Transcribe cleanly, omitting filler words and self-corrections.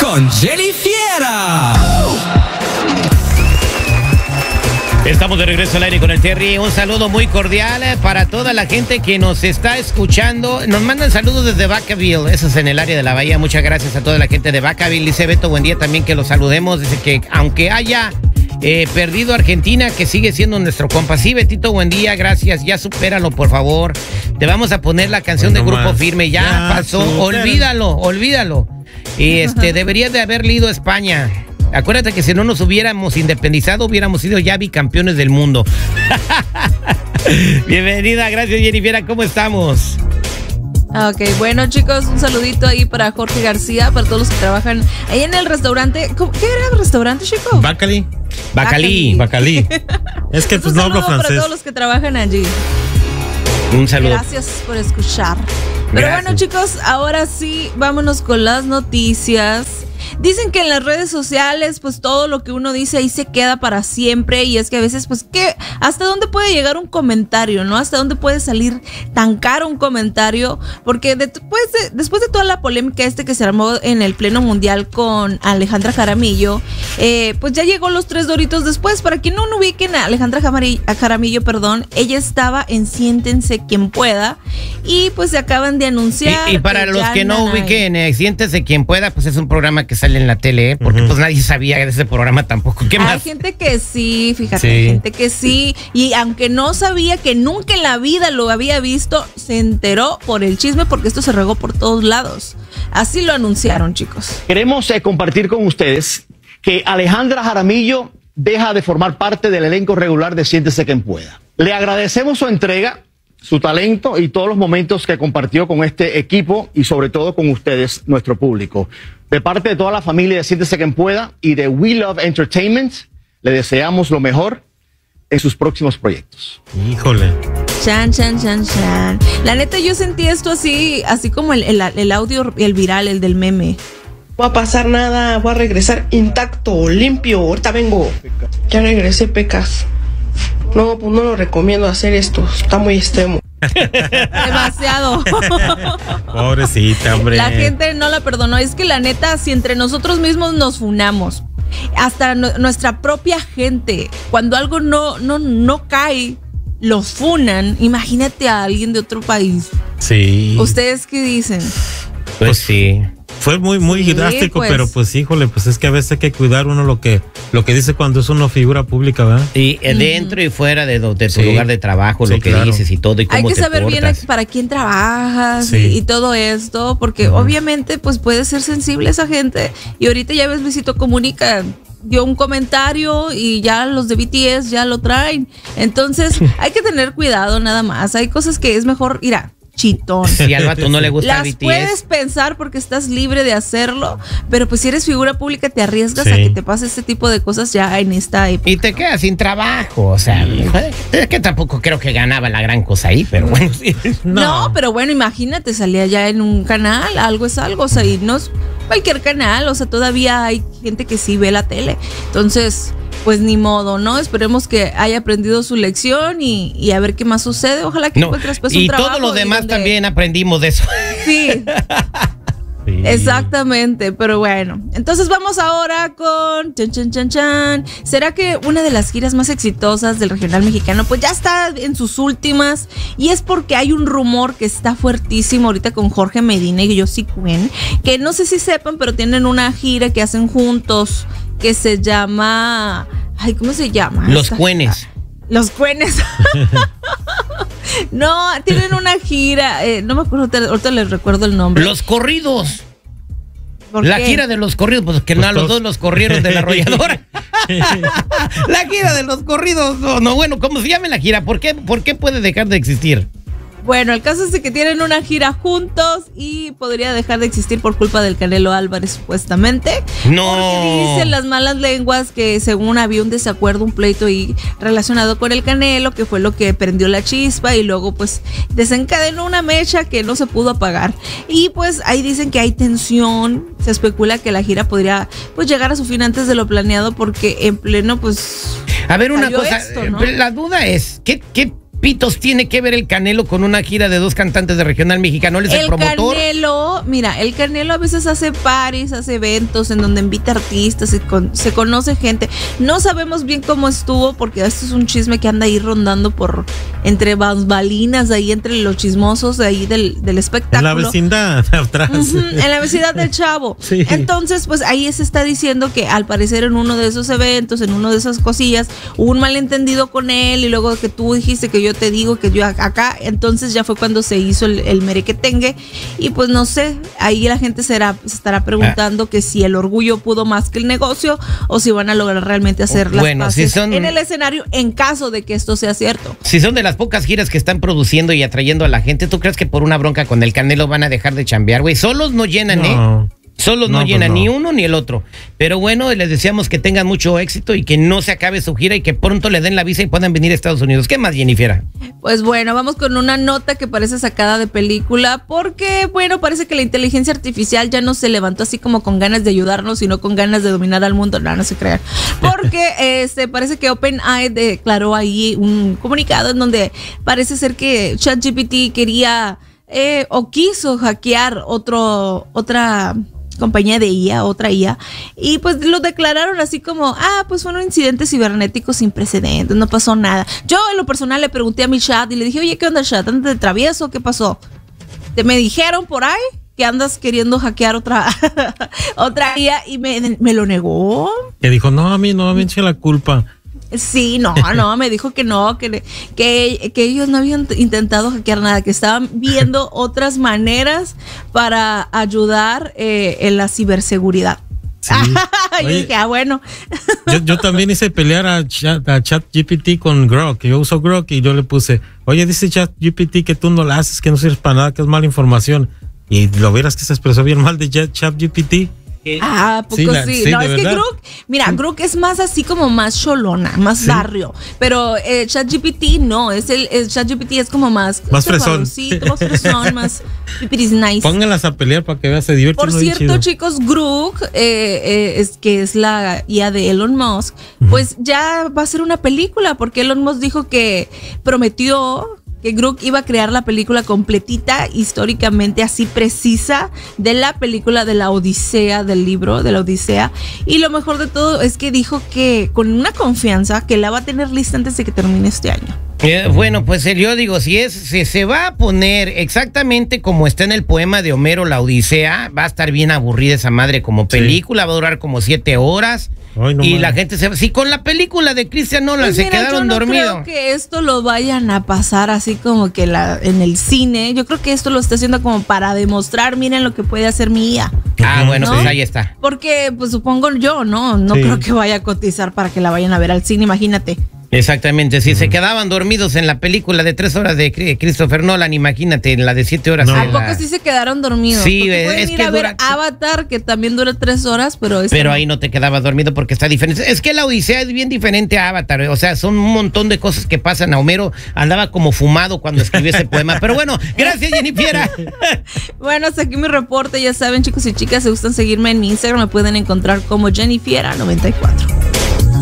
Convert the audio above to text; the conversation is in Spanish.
con Jenny Fiera. Estamos de regreso al aire con el Terry. Un saludo muy cordial para toda la gente que nos está escuchando. Nos mandan saludos desde Vacaville, eso es en el área de la Bahía. Muchas gracias a toda la gente de Vacaville. Dice Beto, buen día también, que los saludemos. Dice que aunque haya perdido Argentina, que sigue siendo nuestro compa. Sí, Betito, buen día, gracias. Ya supéralo, por favor. Te vamos a poner la canción de Grupo Firme. Ya pasó, olvídalo. Y deberías de haber ido a España. Acuérdate que si no nos hubiéramos independizado, hubiéramos sido ya bicampeones del mundo. Bienvenida, gracias Jennifer, ¿cómo estamos? Ok, bueno chicos, un saludito ahí para Jorge García, para todos los que trabajan ahí en el restaurante. ¿Qué era el restaurante, chico? Bacalí. Es que pues no hablo francés. Para todos los que trabajan allí. Un saludo. Gracias por escuchar. Pero Gracias. bueno chicos, ahora sí, vámonos con las noticias. Dicen que en las redes sociales, pues todo lo que uno dice ahí se queda para siempre. Y es que a veces, pues, ¿hasta dónde puede llegar un comentario, no? ¿Hasta dónde puede salir tan caro un comentario? Porque después de toda la polémica que se armó en el Pleno Mundial con Alejandra Jaramillo, pues ya llegó los 3 doritos después. Para quien no ubiquen a Alejandra Jaramillo, ella estaba en Siéntense Quien Pueda. Y pues se acaban de anunciar. Y para los que no ubiquen, Siéntese Quien Pueda, pues es un programa que sale en la tele, porque pues nadie sabía de ese programa tampoco. ¿Qué más? Hay gente que sí, fíjate, hay gente que sí, y aunque no sabía, que nunca en la vida lo había visto, se enteró por el chisme, porque esto se regó por todos lados. Así lo anunciaron, chicos. Queremos compartir con ustedes que Alejandra Jaramillo deja de formar parte del elenco regular de Siéntese Quien Pueda. Le agradecemos su entrega, su talento y todos los momentos que compartió con este equipo y sobre todo con ustedes, nuestro público. De parte de toda la familia de Siéntese Quien Pueda y de We Love Entertainment, le deseamos lo mejor en sus próximos proyectos. Híjole. Chan. La neta, yo sentí esto así como el audio, el viral, el del meme. No va a pasar nada, voy a regresar intacto, limpio, ahorita vengo. Ya regresé, Pecas. No, pues no lo recomiendo hacer esto, está muy extremo. Demasiado. Pobrecita, hombre. La gente no la perdonó. Es que la neta, si entre nosotros mismos nos funamos, hasta nuestra propia gente, cuando algo no cae, los funan. Imagínate a alguien de otro país. Sí. ¿Ustedes qué dicen? Pues sí. Fue muy drástico, pues. pero pues híjole, pues es que a veces hay que cuidar uno lo que dice cuando es una figura pública, ¿verdad? Y dentro y fuera de tu lugar de trabajo, lo que dices y todo, y cómo te portas. Hay que saber bien para quién trabajas y todo esto, porque obviamente pues puede ser sensible esa gente. Y ahorita ya ves, Luisito Comunica dio un comentario y ya los de BTS ya lo traen. Entonces hay que tener cuidado nada más. Hay cosas que es mejor ir a chitón. Si al vato no le gusta las BTS, puedes pensar porque estás libre de hacerlo, pero pues si eres figura pública te arriesgas a que te pase este tipo de cosas ya en esta época. Y te quedas sin trabajo, o sea, es que tampoco creo que ganaba la gran cosa ahí, pero bueno. Sí. No, pero bueno, imagínate, salía ya en un canal, algo es algo, o sea, y no es cualquier canal, o sea, todavía hay gente que sí ve la tele. Entonces, pues ni modo, ¿no? Esperemos que haya aprendido su lección y a ver qué más sucede. Ojalá que encuentres pues un trabajo. Y todos los demás también aprendimos de eso. Sí. Exactamente, pero bueno. Entonces vamos ahora con chan. ¿Será que una de las giras más exitosas del regional mexicano pues ya está en sus últimas? Y es porque hay un rumor que está fuertísimo ahorita con Jorge Medina y Josie Cuen, que no sé si sepan, pero tienen una gira que hacen juntos que se llama... Ay, ¿cómo se llama? Los Cuenes. Los Cuenes. No, tienen una gira, no me acuerdo, ahorita les recuerdo el nombre. Los Corridos. La gira de los corridos, pues que a los dos los corrieron de la arrolladora. La gira de los corridos, no, bueno, ¿cómo se llama la gira? ¿Por qué puede dejar de existir? Bueno, el caso es de que tienen una gira juntos y podría dejar de existir por culpa del Canelo Álvarez, supuestamente. No. Porque dicen las malas lenguas que según había un desacuerdo, un pleito ahí relacionado con el Canelo, que fue lo que prendió la chispa y luego pues desencadenó una mecha que no se pudo apagar. Y pues ahí dicen que hay tensión, se especula que la gira podría pues llegar a su fin antes de lo planeado porque en pleno pues... A ver, una cosa, esto, ¿no? La duda es, ¿qué pitos tiene que ver el Canelo con una gira de 2 cantantes de regional mexicano? ¿Él es el promotor? El Canelo a veces hace paris, hace eventos en donde invita artistas, se conoce gente. No sabemos bien cómo estuvo, porque esto es un chisme que anda ahí rondando por entre bambalinas, ahí entre los chismosos de ahí del espectáculo. En la vecindad atrás. En la vecindad del Chavo. Sí. Entonces, pues ahí se está diciendo que al parecer en uno de esos eventos, en uno de esas cosillas, hubo un malentendido con él, y luego que tú dijiste que yo te digo que yo acá, entonces ya fue cuando se hizo el merequetengue, y pues no sé, ahí la gente se estará preguntando que si el orgullo pudo más que el negocio, o si van a lograr realmente hacer las paces en el escenario en caso de que esto sea cierto. Si son de las pocas giras que están produciendo y atrayendo a la gente, ¿tú crees que por una bronca con el Canelo van a dejar de chambear, güey? Solos no llenan, Solos no llenan ni uno ni el otro. Pero bueno, les deseamos que tengan mucho éxito y que no se acabe su gira y que pronto le den la visa y puedan venir a Estados Unidos. ¿Qué más, Jennifer? Pues bueno, vamos con una nota que parece sacada de película, porque bueno, parece que la inteligencia artificial ya no se levantó así como con ganas de ayudarnos, sino con ganas de dominar al mundo. No se crean. Porque parece que OpenAI declaró ahí un comunicado en donde parece ser que ChatGPT quería o quiso hackear otra compañía de IA, otra IA, y pues lo declararon así como, pues fue un incidente cibernético sin precedentes, no pasó nada. Yo en lo personal le pregunté a mi chat y le dije, oye, ¿qué onda, chat? ¿Andas de travieso? ¿Qué pasó? Me dijeron por ahí que andas queriendo hackear otra IA, y me lo negó. Que dijo, no, a mí me eché la culpa. Sí, no, me dijo que no, que ellos no habían intentado hackear nada, que estaban viendo otras maneras para ayudar en la ciberseguridad. Sí. Yo dije, bueno. Yo también hice pelear a ChatGPT con Grok. Yo uso Grok y yo le puse, oye, dice ChatGPT que tú no la haces, que no sirves para nada, que es mala información. Y lo vieras que se expresó bien mal de ChatGPT. ¿Poco sí? No, es que Grok es más así como más cholona, más barrio. Pero ChatGPT no, ChatGPT es como más fresón. Más fresón, más pipiris nice. Pónganlas a pelear para que vean, se divierten. Por cierto, chicos, Grok, que es la IA de Elon Musk, pues ya va a ser una película, porque Elon Musk dijo que prometió que Grok iba a crear la película completita, históricamente así precisa, de la película de la Odisea, del libro de la Odisea. Y lo mejor de todo es que dijo que con una confianza que la va a tener lista antes de que termine este año. Bueno, pues yo digo, si se va a poner exactamente como está en el poema de Homero, la Odisea, va a estar bien aburrida esa madre como película, va a durar como 7 horas. Ay, no, y la gente si con la película de Christian Nolan pues se quedaron dormidos. Yo no creo que esto lo vayan a pasar así como que en el cine. Yo creo que esto lo está haciendo como para demostrar, miren lo que puede hacer mi IA. Bueno, ¿no? Pues ahí está. Porque pues supongo yo, no creo que vaya a cotizar para que la vayan a ver al cine, imagínate. Exactamente, si se quedaban dormidos en la película de 3 horas de Christopher Nolan, imagínate en la de 7 horas. ¿A poco sí se quedaron dormidos? Sí, es que ver Avatar, que también dura 3 horas, pero ahí no te quedabas dormido porque está diferente. Es que la Odisea es bien diferente a Avatar, o sea, son un montón de cosas que pasan. A Homero andaba como fumado cuando escribió ese poema, pero bueno, gracias, Jennifer. Bueno, hasta aquí mi reporte, ya saben, chicos y chicas, si gustan seguirme en mi Instagram, me pueden encontrar como Jennifer94.